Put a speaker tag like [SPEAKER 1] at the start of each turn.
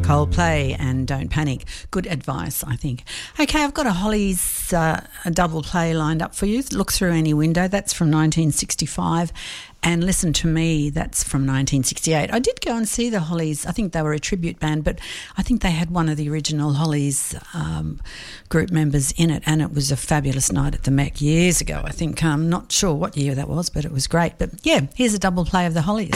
[SPEAKER 1] Coldplay and Don't Panic. Good advice, I think. Okay, I've got a Hollies a double play lined up for you. Look Through Any Window, that's from 1965. And Listen to Me, that's from 1968. I did go and see the Hollies. I think they were a tribute band, but I think they had one of the original Hollies group members in it, and it was a fabulous night at the Mac years ago, I think. I'm not sure what year that was, but it was great. But, yeah, here's a double play of the Hollies.